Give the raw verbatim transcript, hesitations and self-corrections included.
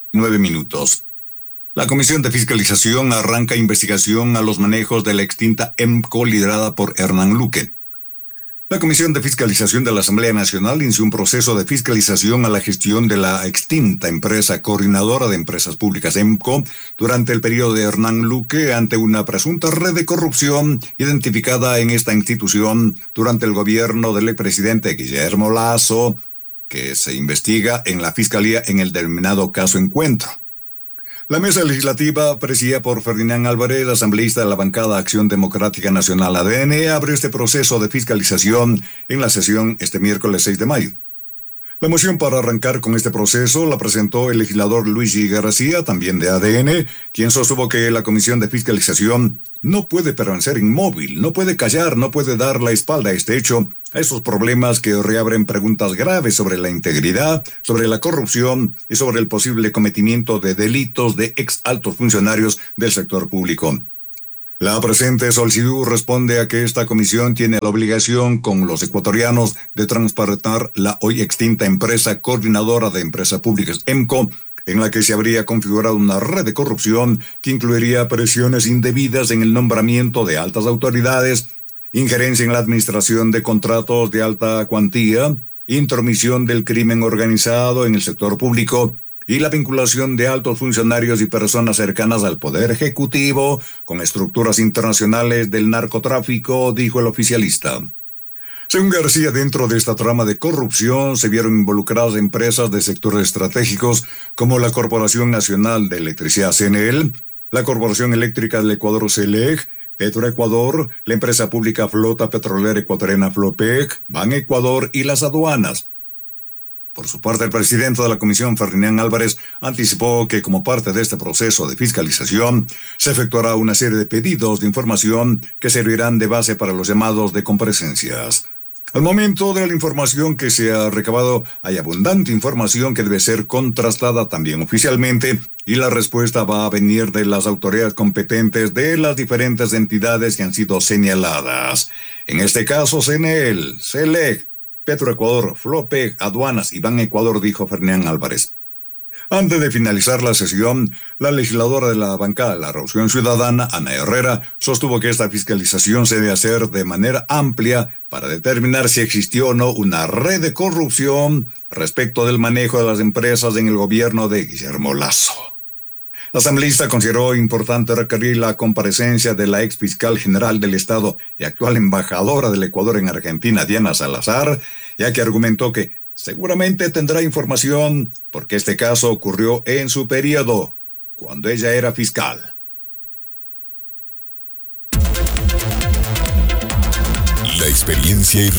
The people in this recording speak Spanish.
Nueve minutos. La Comisión de Fiscalización arranca investigación a los manejos de la extinta EMCO liderada por Hernán Luque. La Comisión de Fiscalización de la Asamblea Nacional inició un proceso de fiscalización a la gestión de la extinta empresa coordinadora de empresas públicas EMCO durante el periodo de Hernán Luque ante una presunta red de corrupción identificada en esta institución durante el gobierno del expresidente Guillermo Lasso, que se investiga en la Fiscalía en el denominado caso Encuentro. La mesa legislativa, presidida por Ferdinand Álvarez, asambleísta de la bancada Acción Democrática Nacional A D N, abrió este proceso de fiscalización en la sesión este miércoles seis de mayo. La moción para arrancar con este proceso la presentó el legislador Luigi García, también de A D N, quien sostuvo que la Comisión de Fiscalización no puede permanecer inmóvil, no puede callar, no puede dar la espalda a este hecho, a esos problemas que reabren preguntas graves sobre la integridad, sobre la corrupción y sobre el posible cometimiento de delitos de ex altos funcionarios del sector público. La presente solicitud responde a que esta comisión tiene la obligación con los ecuatorianos de transparentar la hoy extinta empresa coordinadora de empresas públicas EMCO, en la que se habría configurado una red de corrupción que incluiría presiones indebidas en el nombramiento de altas autoridades, injerencia en la administración de contratos de alta cuantía, intromisión del crimen organizado en el sector público, y la vinculación de altos funcionarios y personas cercanas al Poder Ejecutivo con estructuras internacionales del narcotráfico, dijo el oficialista. Según García, dentro de esta trama de corrupción se vieron involucradas empresas de sectores estratégicos como la Corporación Nacional de Electricidad C N E L, la Corporación Eléctrica del Ecuador C E L E C, Petroecuador, la empresa pública Flota Petrolera Ecuatoriana Flopec, Ban Ecuador y las aduanas. Por su parte, el presidente de la Comisión, Ferdinand Álvarez, anticipó que como parte de este proceso de fiscalización, se efectuará una serie de pedidos de información que servirán de base para los llamados de comparecencias. Al momento de la información que se ha recabado, hay abundante información que debe ser contrastada también oficialmente y la respuesta va a venir de las autoridades competentes de las diferentes entidades que han sido señaladas. En este caso, C N E L, C E L E C, Petroecuador, Flopec, Aduanas y Ban Ecuador, dijo Ferdinand Álvarez. Antes de finalizar la sesión, la legisladora de la bancada de la Revolución Ciudadana, Ana Herrera, sostuvo que esta fiscalización se debe hacer de manera amplia para determinar si existió o no una red de corrupción respecto del manejo de las empresas en el gobierno de Guillermo Lasso. La asambleísta consideró importante requerir la comparecencia de la ex fiscal general del Estado y actual embajadora del Ecuador en Argentina, Diana Salazar, ya que argumentó que seguramente tendrá información porque este caso ocurrió en su periodo, cuando ella era fiscal. La experiencia y